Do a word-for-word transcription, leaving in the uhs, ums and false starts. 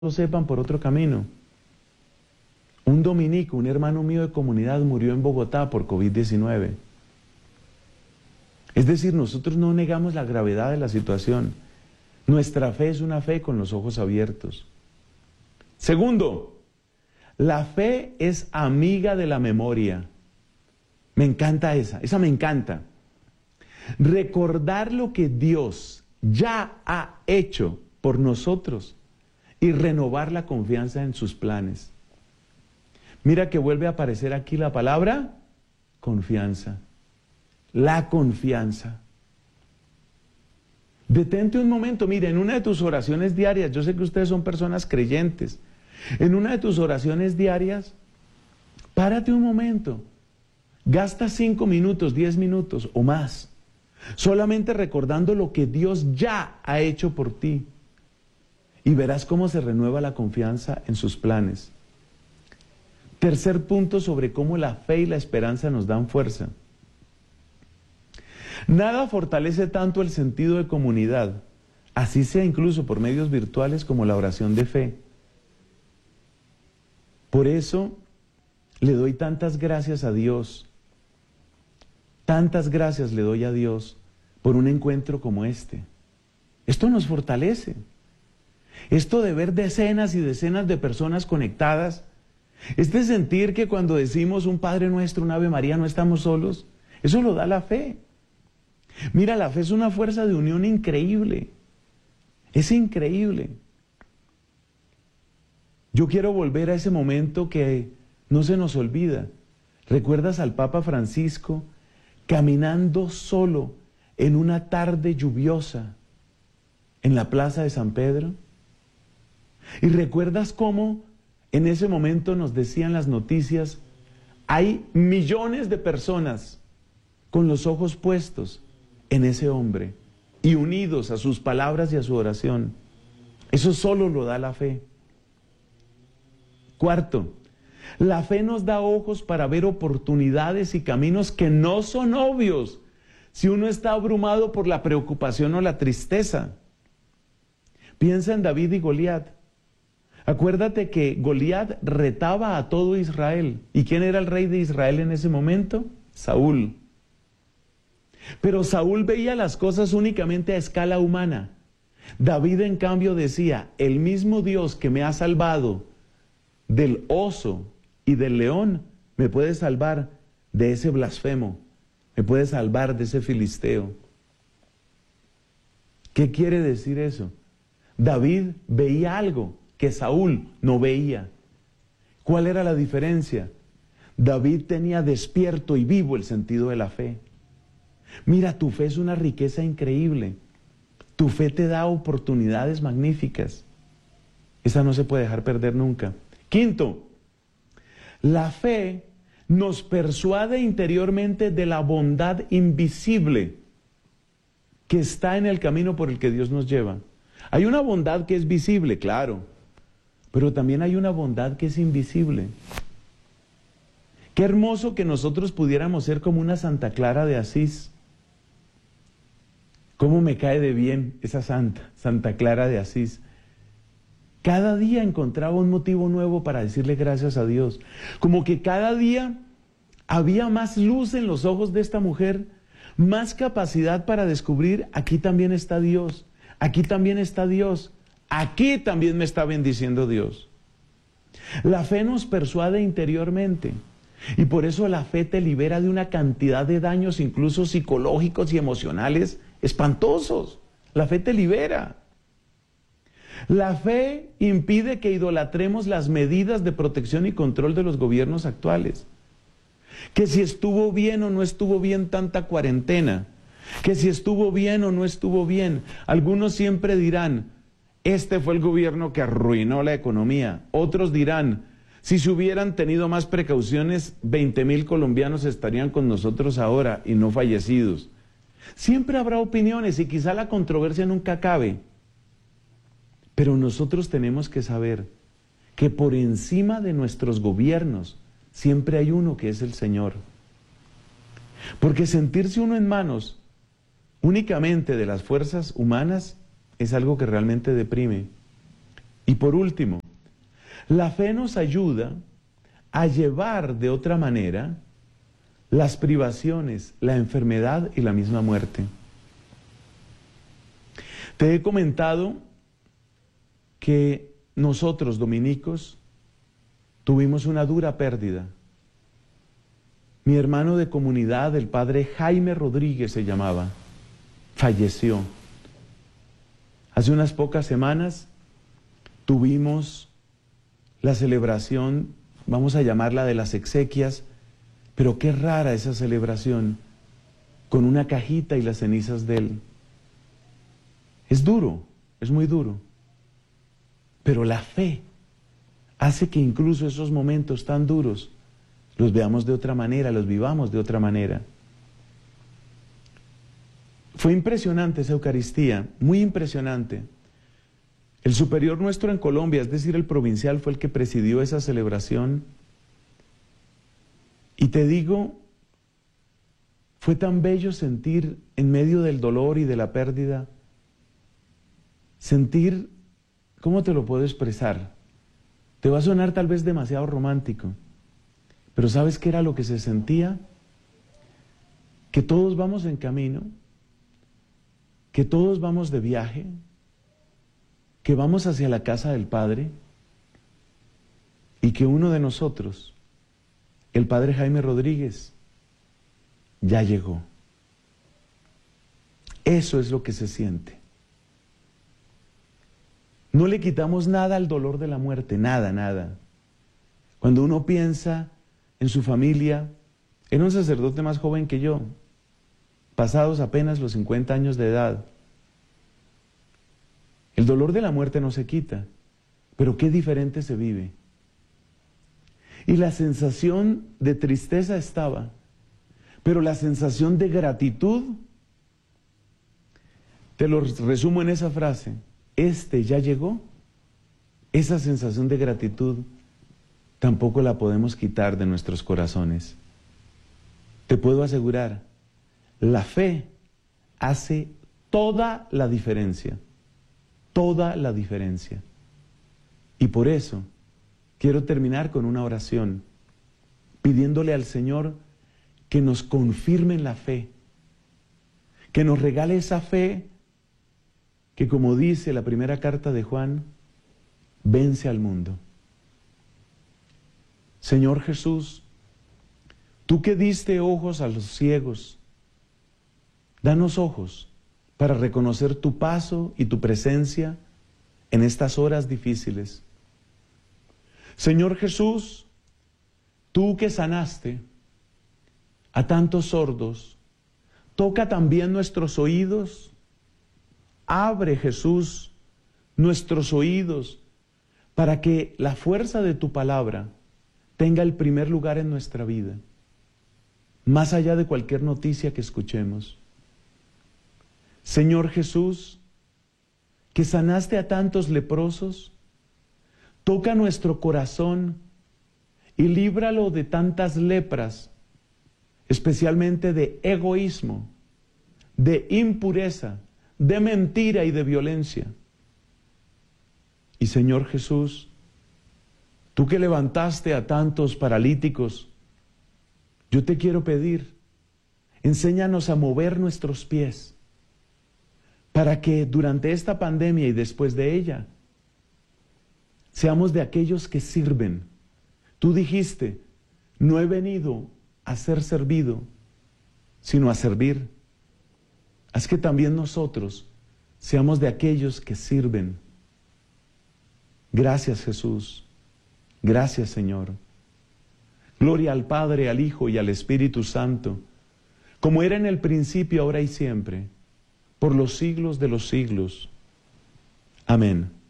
lo sepan por otro camino. Un dominico, un hermano mío de comunidad, murió en Bogotá por COVID diecinueve. Es decir, nosotros no negamos la gravedad de la situación. Nuestra fe es una fe con los ojos abiertos. Segundo, la fe es amiga de la memoria. Me encanta esa, esa me encanta. Recordar lo que Dios ya ha hecho por nosotros y renovar la confianza en sus planes. Mira que vuelve a aparecer aquí la palabra confianza. La confianza. Detente un momento, mire, en una de tus oraciones diarias, yo sé que ustedes son personas creyentes, en una de tus oraciones diarias, párate un momento, gasta cinco minutos, diez minutos o más, solamente recordando lo que Dios ya ha hecho por ti, y verás cómo se renueva la confianza en sus planes. Tercer punto sobre cómo la fe y la esperanza nos dan fuerza. Nada fortalece tanto el sentido de comunidad, así sea incluso por medios virtuales, como la oración de fe. Por eso le doy tantas gracias a Dios, tantas gracias le doy a Dios por un encuentro como este. Esto nos fortalece. Esto de ver decenas y decenas de personas conectadas, este sentir que cuando decimos un Padre Nuestro, un Ave María, no estamos solos, eso lo da la fe. Mira, la fe es una fuerza de unión increíble. Es increíble. Yo quiero volver a ese momento que no se nos olvida. ¿Recuerdas al Papa Francisco caminando solo en una tarde lluviosa en la plaza de San Pedro? ¿Y recuerdas cómo en ese momento nos decían las noticias, hay millones de personas con los ojos puestos en ese hombre y unidos a sus palabras y a su oración? Eso solo lo da la fe. Cuarto, la fe nos da ojos para ver oportunidades y caminos que no son obvios si uno está abrumado por la preocupación o la tristeza. Piensa en David y Goliat. Acuérdate que Goliat retaba a todo Israel. ¿Y quién era el rey de Israel en ese momento? Saúl. Pero Saúl veía las cosas únicamente a escala humana. David, en cambio, decía, el mismo Dios que me ha salvado del oso y del león, me puede salvar de ese blasfemo, me puede salvar de ese filisteo. ¿Qué quiere decir eso? David veía algo que Saúl no veía. ¿Cuál era la diferencia? David tenía despierto y vivo el sentido de la fe. Mira, tu fe es una riqueza increíble. Tu fe te da oportunidades magníficas. Esa no se puede dejar perder nunca. Quinto, la fe nos persuade interiormente de la bondad invisible que está en el camino por el que Dios nos lleva. Hay una bondad que es visible, claro, pero también hay una bondad que es invisible. Qué hermoso que nosotros pudiéramos ser como una Santa Clara de Asís. Cómo me cae de bien esa santa, Santa Clara de Asís. Cada día encontraba un motivo nuevo para decirle gracias a Dios. Como que cada día había más luz en los ojos de esta mujer, más capacidad para descubrir, aquí también está Dios, aquí también está Dios, aquí también me está bendiciendo Dios. La fe nos persuade interiormente. Y por eso la fe te libera de una cantidad de daños, incluso psicológicos y emocionales, espantosos. La fe te libera. La fe impide que idolatremos las medidas de protección y control de los gobiernos actuales. Que si estuvo bien o no estuvo bien tanta cuarentena, que si estuvo bien o no estuvo bien. Algunos siempre dirán, este fue el gobierno que arruinó la economía. Otros dirán, si se hubieran tenido más precauciones, veinte mil colombianos estarían con nosotros ahora y no fallecidos. Siempre habrá opiniones y quizá la controversia nunca acabe. Pero nosotros tenemos que saber que por encima de nuestros gobiernos siempre hay uno que es el Señor. Porque sentirse uno en manos únicamente de las fuerzas humanas es algo que realmente deprime. Y por último, la fe nos ayuda a llevar de otra manera las privaciones, la enfermedad y la misma muerte. Te he comentado que nosotros, dominicos, tuvimos una dura pérdida. Mi hermano de comunidad, el padre Jaime Rodríguez se llamaba, falleció. Hace unas pocas semanas tuvimos la celebración, vamos a llamarla de las exequias, pero qué rara esa celebración, con una cajita y las cenizas de él. Es duro, es muy duro, pero la fe hace que incluso esos momentos tan duros los veamos de otra manera, los vivamos de otra manera. Fue impresionante esa Eucaristía, muy impresionante. El superior nuestro en Colombia, es decir, el provincial, fue el que presidió esa celebración. Y te digo, fue tan bello sentir en medio del dolor y de la pérdida, sentir, ¿cómo te lo puedo expresar? Te va a sonar tal vez demasiado romántico, pero ¿sabes qué era lo que se sentía? Que todos vamos en camino, que todos vamos de viaje, que vamos hacia la casa del Padre y que uno de nosotros, el Padre Jaime Rodríguez, ya llegó. Eso es lo que se siente. No le quitamos nada al dolor de la muerte, nada, nada. Cuando uno piensa en su familia, era un sacerdote más joven que yo, pasados apenas los cincuenta años de edad. El dolor de la muerte no se quita, pero qué diferente se vive. Y la sensación de tristeza estaba, pero la sensación de gratitud, te lo resumo en esa frase, este ya llegó. Esa sensación de gratitud tampoco la podemos quitar de nuestros corazones. Te puedo asegurar, la fe hace toda la diferencia, toda la diferencia. Y por eso quiero terminar con una oración, pidiéndole al Señor que nos confirme en la fe, que nos regale esa fe que, como dice la primera carta de Juan, vence al mundo. Señor Jesús, tú que diste ojos a los ciegos, danos ojos para reconocer tu paso y tu presencia en estas horas difíciles. Señor Jesús, tú que sanaste a tantos sordos, toca también nuestros oídos. Abre, Jesús, nuestros oídos para que la fuerza de tu palabra tenga el primer lugar en nuestra vida, más allá de cualquier noticia que escuchemos. Señor Jesús, que sanaste a tantos leprosos, toca nuestro corazón y líbralo de tantas lepras, especialmente de egoísmo, de impureza, de mentira y de violencia. Y Señor Jesús, tú que levantaste a tantos paralíticos, yo te quiero pedir, enséñanos a mover nuestros pies para que durante esta pandemia y después de ella seamos de aquellos que sirven. Tú dijiste, no he venido a ser servido, sino a servir. Haz que también nosotros seamos de aquellos que sirven. Gracias, Jesús. Gracias, Señor. Gloria al Padre, al Hijo y al Espíritu Santo, como era en el principio, ahora y siempre, por los siglos de los siglos. Amén.